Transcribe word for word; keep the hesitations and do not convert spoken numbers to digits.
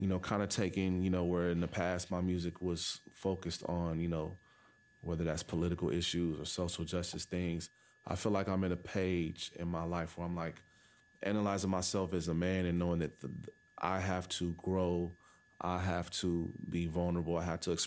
you know, kind of taking, you know, where in the past my music was focused on, you know, whether that's political issues or social justice things. I feel like I'm at a page in my life where I'm like analyzing myself as a man and knowing that the, I have to grow, I have to be vulnerable, I have to express